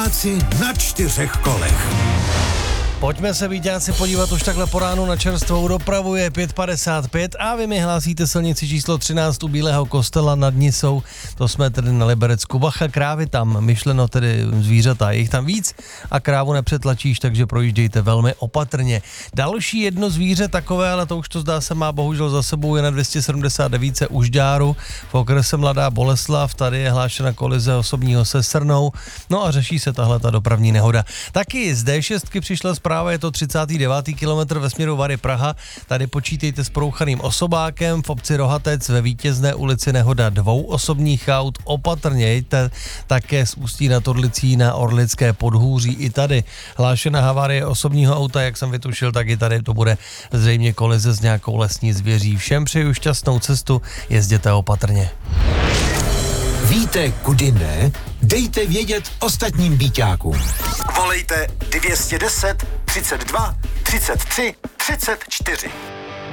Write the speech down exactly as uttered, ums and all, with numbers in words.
Víťáci na čtyřech kolech. Pojďme se, víťáci, podívat už takhle po ránu na čerstvou dopravu. Je pět padesát pět a vy mi hlásíte silnici číslo třináct u Bílého kostela nad Nisou. To jsme tedy na Liberecku. Bacha, krávy tam, myšleno tedy zvířata, je jich tam víc a krávu nepřetlačíš, takže projíždějte velmi opatrně. Další jedno zvíře takové, ale to už to zdá se má bohužel za sebou, je na dvě stě sedmdesát devět u Žďáru v okrese Mladá Boleslav. Tady je hlášena kolize osobního se srnou, no a řeší se tahle ta dopravní nehoda. Taky z dé šest přišla zpráva, je to třicátý devátý kilometr ve směru Vary Praha. Tady počítejte s porouchaným osobákem. V obci Rohatec ve Vítězné ulici nehoda dvou osobních aut. Opatrně jejte také z Ústí nad Orlicí na Orlické Podhůří. I tady hlášená havárie osobního auta, jak jsem vytušil, tak i tady to bude zřejmě kolize s nějakou lesní zvěří. Všem přeju šťastnou cestu, jezděte opatrně. Víte, kudy ne? Dejte vědět ostatním víťákům. Volejte dvě stě deset, třicet dva, třicet tři, třicet čtyři.